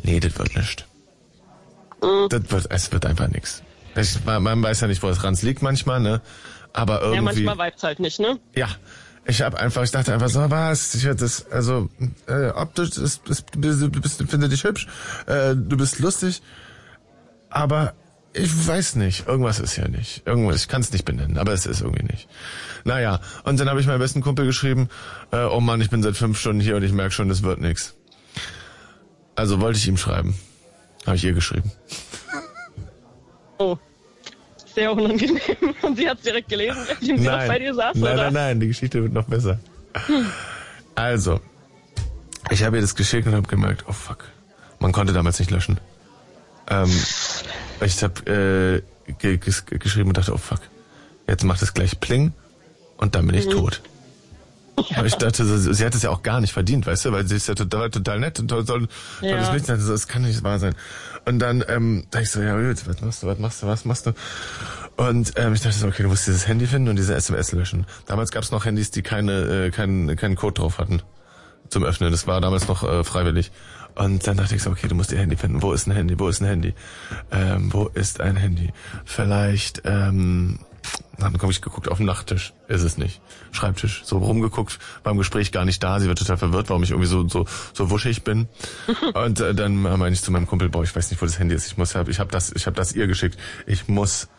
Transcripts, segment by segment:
Nee, das wird nicht. Es wird einfach nix. Man weiß ja nicht, wo das Ranz liegt manchmal, ne? Aber irgendwie... Ja, manchmal vibes halt nicht, ne? Ja. Ich dachte einfach so, was? Optisch, finde dich hübsch, du bist lustig, aber ich weiß nicht, irgendwas ist ja nicht. Ich kann es nicht benennen, aber es ist irgendwie nicht. Naja, und dann habe ich meinem besten Kumpel geschrieben, oh Mann, ich bin seit 5 Stunden hier und ich merke schon, das wird nix. Also wollte ich ihm schreiben. Habe ich ihr geschrieben. Oh. Sehr unangenehm. Und sie hat es direkt gelesen, indem sie noch bei dir saß, oder? Nein, die Geschichte wird noch besser. Also, ich habe ihr das geschickt und habe gemerkt, oh fuck, man konnte damals nicht löschen. Ich habe geschrieben und dachte, oh fuck, jetzt macht es gleich Pling und dann bin ich tot. Ja. Aber ich dachte, sie hat es ja auch gar nicht verdient, weißt du, weil sie ist ja total nett und toll das nicht sein, das kann nicht wahr sein. Und dann dachte ich so, ja, was machst du? Und ich dachte so, okay, du musst dieses Handy finden und diese SMS löschen. Damals gab es noch Handys, die keinen Code drauf hatten zum Öffnen. Das war damals noch freiwillig. Und dann dachte ich so, okay, du musst ihr Handy finden. Wo ist ein Handy? Wo ist ein Handy? Vielleicht, dann habe ich geguckt auf den Nachttisch. Ist es nicht. Schreibtisch. So rumgeguckt, beim Gespräch gar nicht da. Sie wird total verwirrt, warum ich irgendwie so wuschig bin. Und dann meine ich zu meinem Kumpel, boah, ich weiß nicht, wo das Handy ist. Ich habe das ihr geschickt. Ich muss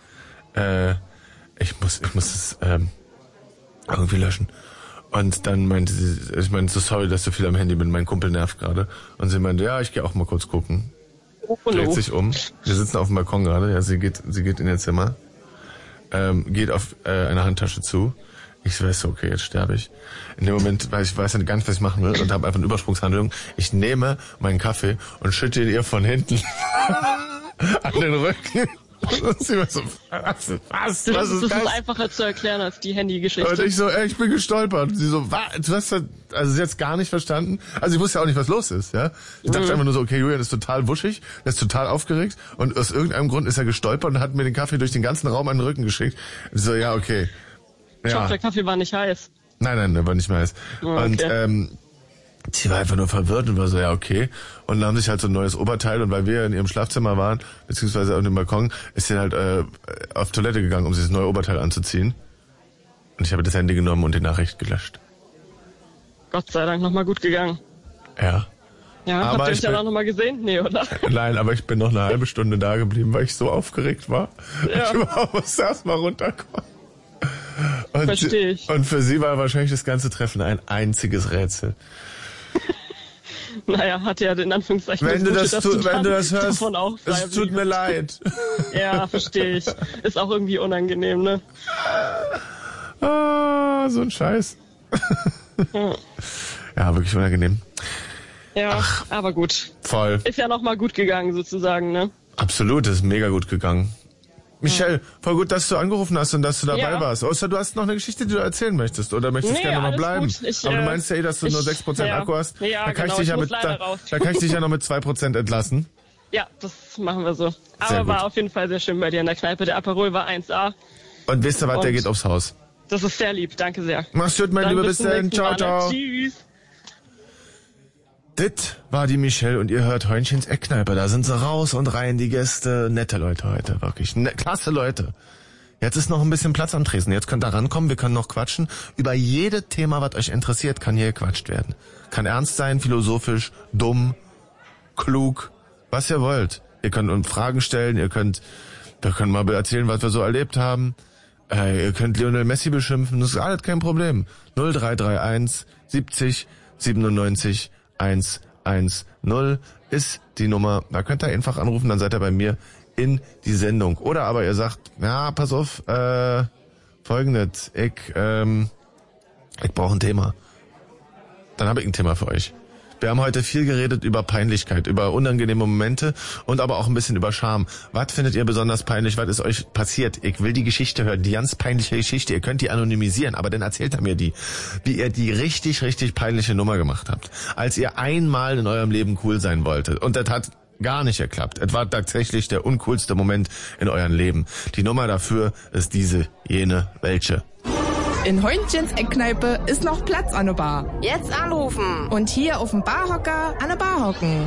es irgendwie löschen. Und dann meinte sie, ich meinte so, sorry, dass du viel am Handy bin, mein Kumpel nervt gerade. Und sie meinte, ja, ich gehe auch mal kurz gucken. Dreht sich um. Wir sitzen auf dem Balkon gerade, ja, sie geht in ihr Zimmer. Geht auf eine Handtasche zu. Ich weiß so, okay, jetzt sterbe ich. In dem Moment weiß ja gar nicht, was ich machen will und habe einfach eine Übersprungshandlung. Ich nehme meinen Kaffee und schütte ihn ihr von hinten an den Rücken. Und sie war so, was ist das? Das ist einfacher zu erklären als die Handygeschichte. Und ich so, ich bin gestolpert. Und sie so, was? Du hast das, also sie hat's gar nicht verstanden. Also ich wusste ja auch nicht, was los ist, ja. Ich dachte einfach nur so, okay, Julian ist total wuschig, der ist total aufgeregt und aus irgendeinem Grund ist er gestolpert und hat mir den Kaffee durch den ganzen Raum an den Rücken geschickt. Und so, ja, okay. Ich hoffe, der Kaffee war nicht heiß. Nein, der war nicht mehr heiß. Okay. Und sie war einfach nur verwirrt und war so, ja, okay. Und nahm sich halt so ein neues Oberteil und weil wir in ihrem Schlafzimmer waren, beziehungsweise auf dem Balkon, ist sie halt auf Toilette gegangen, um sich das neue Oberteil anzuziehen. Und ich habe das Handy genommen und die Nachricht gelöscht. Gott sei Dank nochmal gut gegangen. Ja. Ja, aber habt ihr euch dann auch nochmal gesehen? Nee, oder? Nein, aber ich bin noch eine halbe Stunde da geblieben, weil ich so aufgeregt war. Ja. Ich überhaupt erst mal runterkommen. Verstehe ich. Und für sie war wahrscheinlich das ganze Treffen ein einziges Rätsel. Naja, hat ja in Anführungszeichen... Wenn du das hörst, es tut mir leid. Ja, verstehe ich. Ist auch irgendwie unangenehm, ne? Ah, so ein Scheiß. Ja, wirklich unangenehm. Ja, aber gut. Voll. Ist ja nochmal gut gegangen, sozusagen, ne? Absolut, ist mega gut gegangen. Michelle, voll gut, dass du angerufen hast und dass du dabei warst. Außer du hast noch eine Geschichte, die du erzählen möchtest oder möchtest gerne noch bleiben. Aber du meinst ja dass du nur 6% Akku hast. Ja, da kann ich dich ja noch mit 2% entlassen. Ja, das machen wir so. Aber war auf jeden Fall sehr schön bei dir in der Kneipe. Der Aperol war 1A. Und wisst ihr was, der geht aufs Haus. Das ist sehr lieb, danke sehr. Mach's gut, mein Lieber, bis dann. Ciao, ciao. Tschüss. Das war die Michelle und ihr hört Hörnchens Eckkneipe. Da sind sie raus und rein, die Gäste. Nette Leute heute, wirklich. Klasse Leute. Jetzt ist noch ein bisschen Platz am Tresen. Jetzt könnt ihr rankommen, wir können noch quatschen. Über jedes Thema, was euch interessiert, kann hier gequatscht werden. Kann ernst sein, philosophisch, dumm, klug, was ihr wollt. Ihr könnt uns Fragen stellen, wir können mal erzählen, was wir so erlebt haben. Ihr könnt Lionel Messi beschimpfen, das ist alles kein Problem. 0331 70 97 110 ist die Nummer. Da könnt ihr einfach anrufen, dann seid ihr bei mir in die Sendung. Oder aber ihr sagt, ja, pass auf, folgendes, ich brauche ein Thema. Dann habe ich ein Thema für euch. Wir haben heute viel geredet über Peinlichkeit, über unangenehme Momente und aber auch ein bisschen über Scham. Was findet ihr besonders peinlich? Was ist euch passiert? Ich will die Geschichte hören, die ganz peinliche Geschichte. Ihr könnt die anonymisieren, aber dann erzählt er mir die, wie ihr die richtig, richtig peinliche Nummer gemacht habt. Als ihr einmal in eurem Leben cool sein wolltet und das hat gar nicht geklappt. Es war tatsächlich der uncoolste Moment in eurem Leben. Die Nummer dafür ist jene, welche. In Heuntchens Eckkneipe ist noch Platz an der Bar. Jetzt anrufen. Und hier auf dem Barhocker an der Bar hocken.